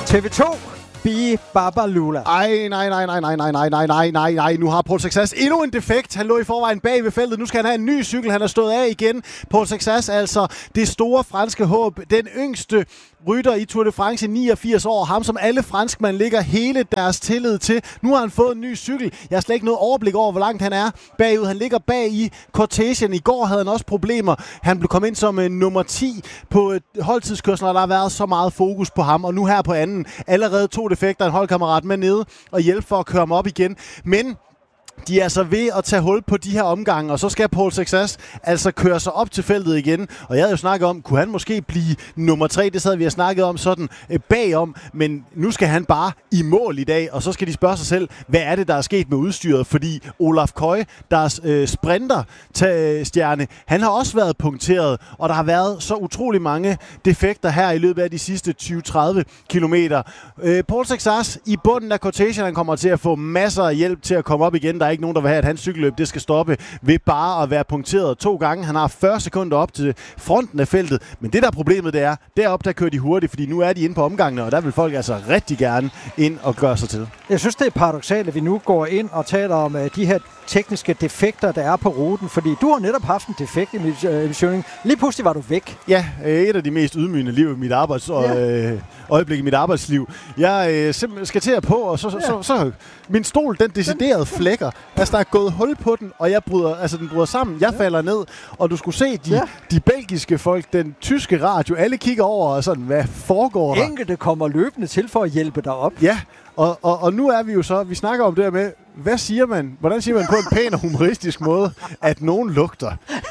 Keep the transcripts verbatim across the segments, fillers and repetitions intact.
T V to. Bi Babalula. Ej, nej, nej, nej, nej, nej, nej, nej, nej, nej, nej. Nu har Paul Sexas endnu en defekt. Han lå i forvejen bag ved feltet. Nu skal han have en ny cykel. Han er stået af igen. Paul Sexas, altså det store franske håb. Den yngste rytter i Tour de France i niogfirs år. Ham, som alle franskmænd ligger hele deres tillid til. Nu har han fået en ny cykel. Jeg har slet ikke noget overblik over, hvor langt han er bagud. Han ligger bag i cortegen. I går havde han også problemer. Han blev kommet ind som uh, nummer ti på uh, holdtidskørslen, og der har været så meget fokus på ham. Og nu her på anden, allerede to defekter, en holdkammerat med nede og hjælpe for at køre ham op igen. Men de er så ved at tage hul på de her omgange, og så skal Paul Sexas altså køre sig op til feltet igen. Og jeg havde jo snakket om, kunne han måske blive nummer tre? Det sad vi har snakket om sådan øh, bagom, men nu skal han bare i mål i dag, og så skal de spørge sig selv, hvad er det, der er sket med udstyret? Fordi Olaf Koy, deres øh, sprinter-stjerne, han har også været punkteret, og der har været så utrolig mange defekter her i løbet af de sidste tyve til tredive kilometer. Øh, Paul Sexas i bunden af cortegen, han kommer til at få masser af hjælp til at komme op igen. Der er ikke nogen, der vil have, at hans cykelløb det skal stoppe ved bare at være punkteret to gange. Han har fyrre sekunder op til fronten af feltet. Men det der problemet, det er, deroppe der kører de hurtigt, fordi nu er de inde på omgangene, og der vil folk altså rigtig gerne ind og gøre sig til. Jeg synes, det er paradoksalt, at vi nu går ind og taler om uh, de her tekniske defekter, der er på ruten, fordi du har netop haft en defekt i missionen. Lige pludselig var du væk. Ja, et af de mest ydmygende liv i mit arbejds ja. øh, øjeblik i mit arbejdsliv. Jeg øh, simpelthen skal til at på, og så, så, ja. så, så min stol, den deciderede flækker. Altså, der er gået hul på den, og jeg bryder, altså, den bryder sammen. Jeg ja. falder ned, og du skulle se de, ja. de belgiske folk, den tyske radio, alle kigger over og sådan, hvad foregår der? Enkelte kommer løbende til for at hjælpe dig op. Ja, og, og, og nu er vi jo så, vi snakker om det her med, hvad siger man? Hvordan siger man på en pæn og humoristisk måde, at nogen lugter?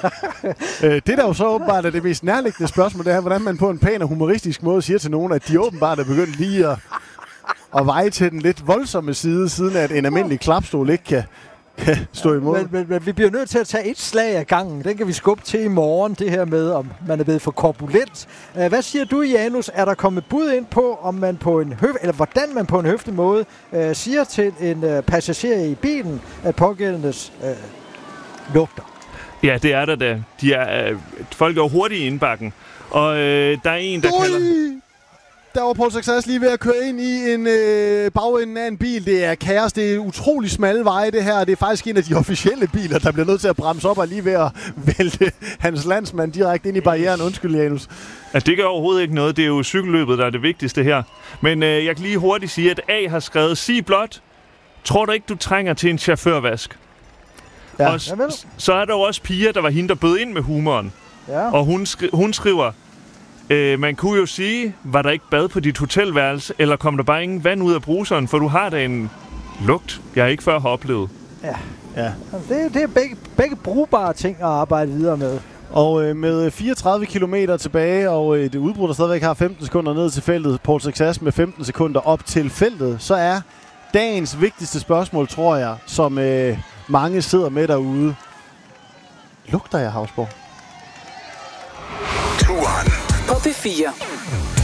øh, det der jo så åbenbart er det mest nærliggende spørgsmål, det er, hvordan man på en pæn og humoristisk måde siger til nogen, at de åbenbart er begyndt lige at, at veje til den lidt voldsomme side, siden at en almindelig klapstol ikke kan, kan stå imod. Men, men, men vi bliver nødt til at tage et slag af gangen. Den kan vi skubbe til i morgen, det her med, om man er blevet for korpulent. Uh, hvad siger du, Janus? Er der kommet bud ind på, om man på en høf, eller hvordan man på en høflig måde uh, siger til en uh, passager i bilen, at pågældendes uh, lugter? Ja, det er der da. De er, øh, folk er jo hurtigt i indbakken. Og øh, der er en, der Ui! kalder... Der var Paul Sexas lige ved at køre ind i en øh, bagenden af en bil. Det er kaos. Det er utrolig smalle veje, det her. Det er faktisk en af de officielle biler, der bliver nødt til at bremse op og lige ved at vælte hans landsmand direkte ind i barrieren. Undskyld, Janus. Ja, det gør overhovedet ikke noget. Det er jo cykelløbet, der er det vigtigste her. Men øh, jeg kan lige hurtigt sige, at A har skrevet, sig blot, tror du ikke, du trænger til en chaufførvask? Ja. Og s- så er der jo også Pia, der var hende, der bød ind med humoren. Ja. Og hun, skri- hun skriver, øh, man kunne jo sige, var der ikke bad på dit hotelværelse, eller kom der bare ingen vand ud af bruseren, for du har da en lugt, jeg ikke før har oplevet. Ja, ja. Det, det er begge, begge brugbare ting at arbejde videre med. Og øh, med fireogtredive kilometer tilbage, og øh, det udbrud, der stadigvæk har femten sekunder ned til feltet, Paul Sexas med femten sekunder op til feltet, så er dagens vigtigste spørgsmål, tror jeg, som øh, mange sidder med derude. Lugter jeg Hausborg? På P fire.